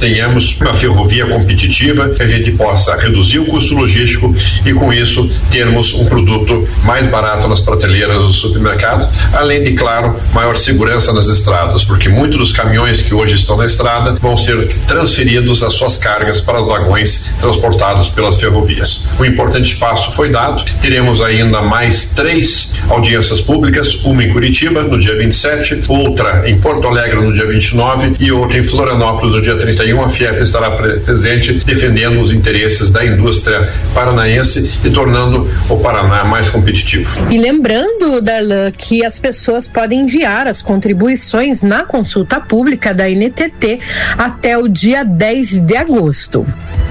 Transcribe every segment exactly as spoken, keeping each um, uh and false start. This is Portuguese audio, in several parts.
tenhamos uma ferrovia competitiva, que a gente possa reduzir o custo logístico e com isso termos um produto mais barato nas prateleiras dos supermercados, além de, claro, maior segurança nas estradas, porque muitos dos caminhões que hoje estão na estrada vão ser transferidos as suas cargas para os vagões transportados pelas ferrovias. Um importante passo foi dado, teremos ainda mais três audiências públicas, uma em Curitiba no dia vinte e sete, outra em Porto Alegre no dia vinte e nove e outra em Florianópolis no dia trinta e um. A FIEP estará presente defendendo os interesses da indústria paranaense e tornando o Paraná mais competitivo. E lembrando, Darlan, que as pessoas podem enviar as contribuições na consulta pública da N T T até o dia dez de agosto.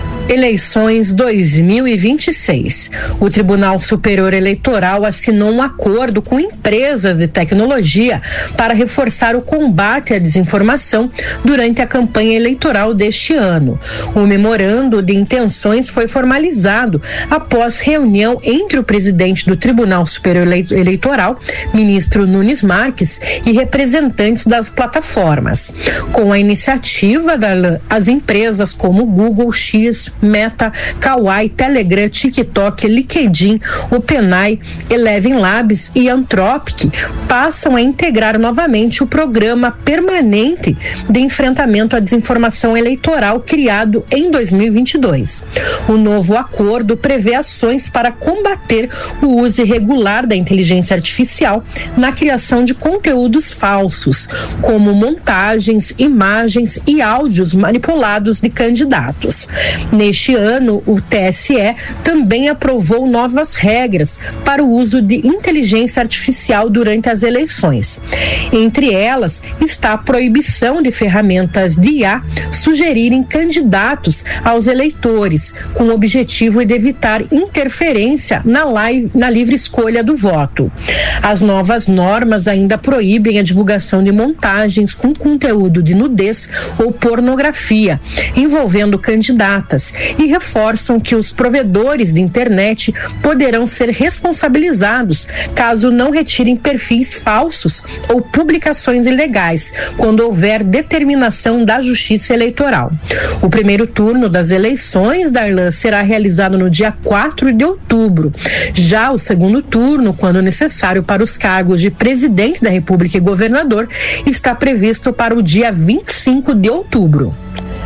Eleições dois mil e vinte e seis. O Tribunal Superior Eleitoral assinou um acordo com empresas de tecnologia para reforçar o combate à desinformação durante a campanha eleitoral deste ano. O memorando de intenções foi formalizado após reunião entre o presidente do Tribunal Superior Eleitoral, ministro Nunes Marques, e representantes das plataformas. Com a iniciativa, as empresas como Google, X, Meta, Kawaii, Telegram, TikTok, LinkedIn, OpenAI, Eleven Labs e Anthropic passam a integrar novamente o programa permanente de enfrentamento à desinformação eleitoral criado em dois mil e vinte e dois. O novo acordo prevê ações para combater o uso irregular da inteligência artificial na criação de conteúdos falsos, como montagens, imagens e áudios manipulados de candidatos. Neste ano, o T S E também aprovou novas regras para o uso de inteligência artificial durante as eleições. Entre elas está a proibição de ferramentas de I A sugerirem candidatos aos eleitores, com o objetivo de evitar interferência na, live, na livre escolha do voto. As novas normas ainda proíbem a divulgação de montagens com conteúdo de nudez ou pornografia envolvendo candidatas e reforçam que os provedores de internet poderão ser responsabilizados caso não retirem perfis falsos ou publicações ilegais, quando houver determinação da Justiça Eleitoral. O primeiro turno das eleições, Darlan, será realizado no dia quatro de outubro. Já o segundo turno, quando necessário para os cargos de presidente da República e governador, está previsto para o dia vinte e cinco de outubro.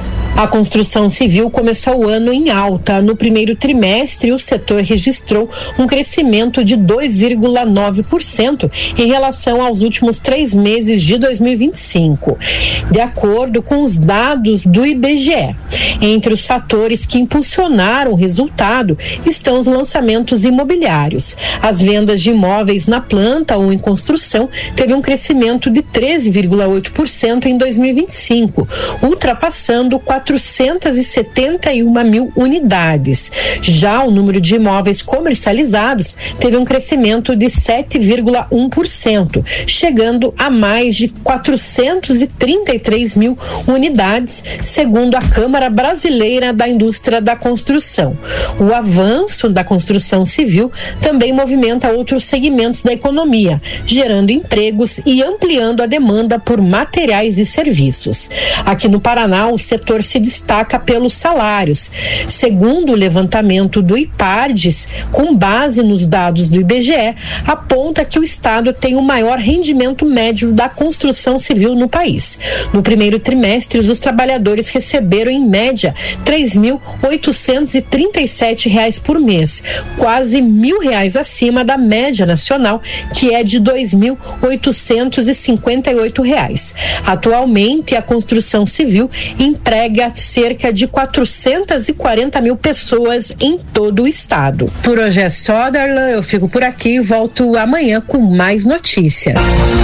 A construção civil começou o ano em alta. No primeiro trimestre, o setor registrou um crescimento de dois vírgula nove por cento em relação aos últimos três meses de dois mil e vinte e cinco, de acordo com os dados do I B G E. Entre os fatores que impulsionaram o resultado estão os lançamentos imobiliários. As vendas de imóveis na planta ou em construção teve um crescimento de treze vírgula oito por cento em dois mil e vinte e cinco, ultrapassando quatrocentos e setenta e uma mil unidades. Já o número de imóveis comercializados teve um crescimento de sete vírgula um por cento, chegando a mais de quatrocentos e trinta e três mil unidades, segundo a Câmara Brasileira da Indústria da Construção. O avanço da construção civil também movimenta outros segmentos da economia, gerando empregos e ampliando a demanda por materiais e serviços. Aqui no Paraná, o setor se destaca pelos salários. Segundo o levantamento do IPARDES, com base nos dados do I B G E, aponta que o estado tem o maior rendimento médio da construção civil no país. No primeiro trimestre, os trabalhadores receberam, em média, três mil oitocentos e trinta e sete reais por mês, quase mil reais acima da média nacional, que é de dois mil oitocentos e cinquenta e oito reais. Atualmente, a construção civil emprega cerca de quatrocentas e quarenta mil pessoas em todo o estado. Por hoje é só, Darlan. Eu fico por aqui e volto amanhã com mais notícias.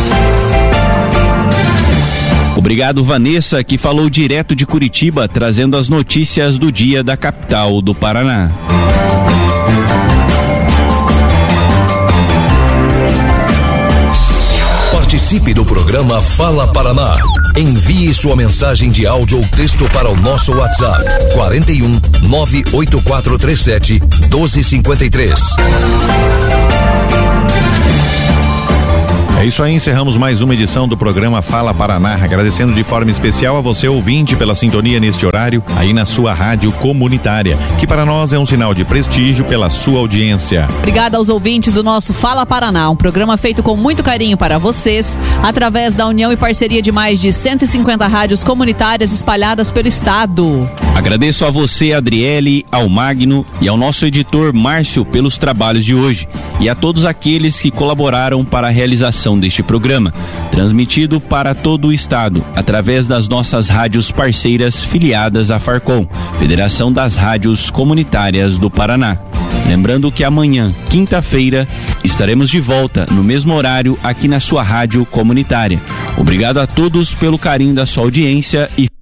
Obrigado, Vanessa, que falou direto de Curitiba, trazendo as notícias do dia da capital do Paraná. Participe do programa Fala Paraná. Envie sua mensagem de áudio ou texto para o nosso WhatsApp quarenta e um, nove oito quatro três sete, doze cinquenta e três. É isso aí, encerramos mais uma edição do programa Fala Paraná, agradecendo de forma especial a você, ouvinte, pela sintonia neste horário, aí na sua rádio comunitária, que para nós é um sinal de prestígio pela sua audiência. Obrigada aos ouvintes do nosso Fala Paraná, um programa feito com muito carinho para vocês, através da união e parceria de mais de cento e cinquenta rádios comunitárias espalhadas pelo estado. Agradeço a você, Adriele, ao Magno e ao nosso editor Márcio pelos trabalhos de hoje e a todos aqueles que colaboraram para a realização deste programa, transmitido para todo o estado através das nossas rádios parceiras filiadas à Farcom, Federação das Rádios Comunitárias do Paraná. Lembrando que amanhã, quinta-feira, estaremos de volta no mesmo horário aqui na sua rádio comunitária. Obrigado a todos pelo carinho da sua audiência e